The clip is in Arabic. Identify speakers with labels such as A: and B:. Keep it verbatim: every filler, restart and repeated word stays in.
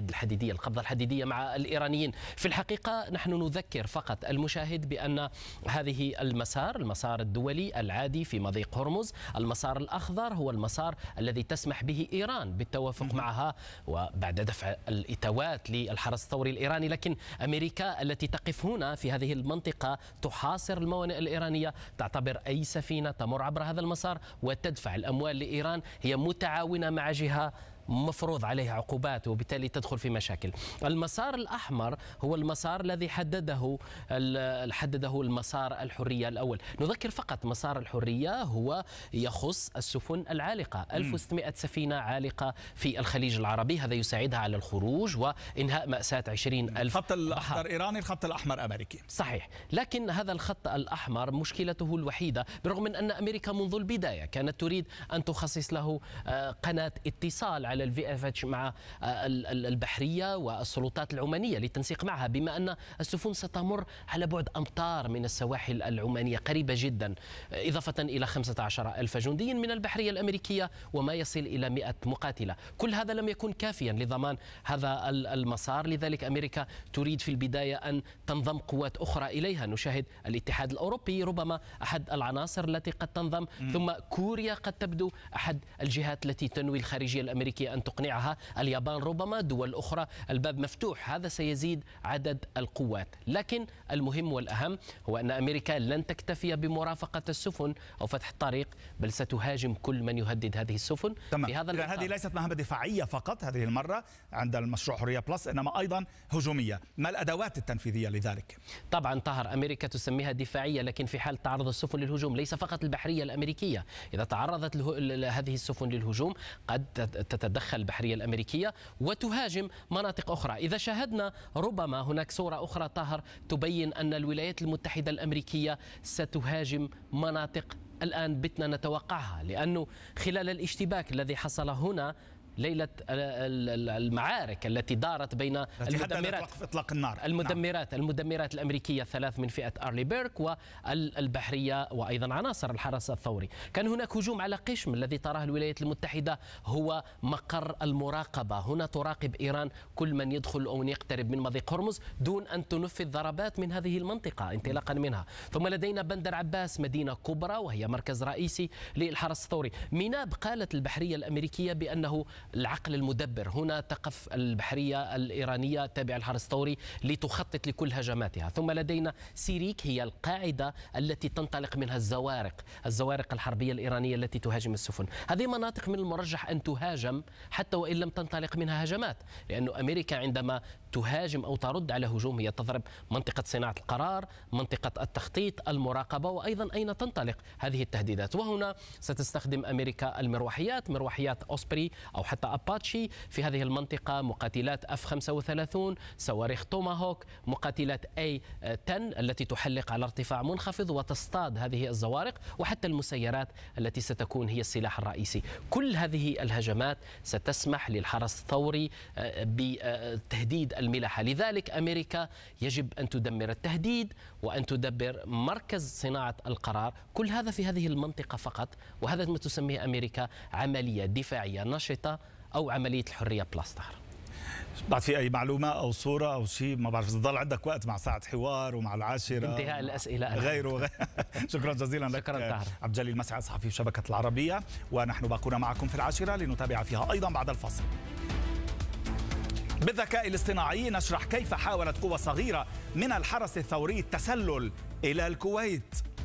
A: اليد الحديدية، القبضة الحديدية مع الإيرانيين. في الحقيقة نحن نذكر فقط المشاهد بأن هذه المسار المسار الدولي العادي في مضيق هرمز، المسار الأخضر هو المسار الذي تسمح به إيران بالتوافق معها وبعد دفع الإتاوات للحرس الثوري الإيراني. لكن أمريكا التي تقف هنا في هذه المنطقة تحاصر الموانئ الإيرانية، تعتبر أي سفينة تمر عبر هذا المسار وتدفع الأموال لإيران هي متعاونة مع جهة مفروض عليها عقوبات وبالتالي تدخل في مشاكل. المسار الأحمر هو المسار الذي حدده حدده المسار الحرية الأول. نذكر فقط مسار الحرية هو يخص السفن العالقة، ألف وستمائة سفينة عالقة في الخليج العربي، هذا يساعدها على الخروج وإنهاء مأساة عشرين ألف.
B: الخط الأخضر إيراني، الخط الأحمر أمريكي.
A: صحيح، لكن هذا الخط الأحمر مشكلته الوحيدة برغم من أن أمريكا منذ البداية كانت تريد أن تخصص له قناة اتصال على الفي اف اتش مع البحرية والسلطات العمانية للتنسيق معها، بما أن السفن ستمر على بعد أمتار من السواحل العمانية قريبة جدا، إضافة إلى خمسة عشر ألف جندي من البحرية الأمريكية وما يصل إلى مئة مقاتلة. كل هذا لم يكن كافيا لضمان هذا المسار، لذلك أمريكا تريد في البداية أن تنضم قوات أخرى إليها. نشاهد الاتحاد الأوروبي ربما أحد العناصر التي قد تنضم، ثم كوريا قد تبدو أحد الجهات التي تنوي الخارجية الأمريكية أن تقنعها، اليابان ربما، دول أخرى، الباب مفتوح. هذا سيزيد عدد القوات، لكن المهم والأهم هو أن أمريكا لن تكتفي بمرافقة السفن أو فتح الطريق، بل ستهاجم كل من يهدد هذه السفن.
B: تمام. في هذا هذه ليست مهمة دفاعية فقط هذه المرة عند المشروع حرية بلس، إنما أيضا هجومية. ما الأدوات التنفيذية لذلك؟
A: طبعا طاهر، أمريكا تسميها دفاعية، لكن في حال تعرض السفن للهجوم، ليس فقط البحرية الأمريكية، إذا تعرضت هذه السفن للهجوم قد تتدخل البحرية الأمريكية وتهاجم مناطق أخرى. إذا شاهدنا ربما هناك صورة أخرى طاهر تبين أن الولايات المتحدة الأمريكية ستهاجم مناطق الآن بتنا نتوقعها، لأنه خلال الاشتباك الذي حصل هنا ليلة المعارك التي دارت بين المدمرات
B: إطلاق النار
A: المدمرات نعم. المدمرات الأمريكية الثلاث من فئة أرلي بيرك والبحرية وأيضا عناصر الحرس الثوري. كان هناك هجوم على قشم الذي تراه الولايات المتحدة هو مقر المراقبة، هنا تراقب إيران كل من يدخل أو يقترب من مضيق هرمز دون أن تنفذ ضربات من هذه المنطقة انطلاقا منها. ثم لدينا بندر عباس، مدينة كبرى وهي مركز رئيسي للحرس الثوري. ميناب قالت البحرية الأمريكية بأنه العقل المدبر، هنا تقف البحرية الإيرانية تابعة الحرس الثوري لتخطط لكل هجماتها. ثم لدينا سيريك، هي القاعدة التي تنطلق منها الزوارق الزوارق الحربية الإيرانية التي تهاجم السفن. هذه مناطق من المرجح أن تهاجم حتى وإن لم تنطلق منها هجمات، لأن أمريكا عندما تهاجم أو ترد على هجوم هي تضرب منطقة صناعة القرار، منطقة التخطيط، المراقبة، وأيضا أين تنطلق هذه التهديدات. وهنا ستستخدم أمريكا المروحيات، مروحيات أوسبري أو حتى أباتشي في هذه المنطقة، مقاتلات أف خمسة وثلاثين، صواريخ توماهوك، مقاتلات أي عشرة التي تحلق على ارتفاع منخفض وتصطاد هذه الزوارق، وحتى المسيرات التي ستكون هي السلاح الرئيسي. كل هذه الهجمات ستسمح للحرس الثوري بتهديد الملاحة، لذلك أمريكا يجب أن تدمر التهديد وأن تدبر مركز صناعة القرار، كل هذا في هذه المنطقة فقط. وهذا ما تسميه أمريكا عملية دفاعية نشطة أو عملية الحرية بلس. طاهر،
B: بعد في أي معلومة أو صورة أو شيء؟ ما بعرف، ظل عندك وقت مع ساعة حوار ومع العاشرة
A: انتهاء الأسئلة
B: غيره وغير. شكرا جزيلا لك.
A: شكرا طاهر.
B: عبد الجليل مسعد، صحفي في شبكة العربية، ونحن باقون معكم في العاشرة لنتابع فيها أيضا بعد الفصل. بالذكاء الاصطناعي نشرح كيف حاولت قوة صغيرة من الحرس الثوري التسلل إلى الكويت.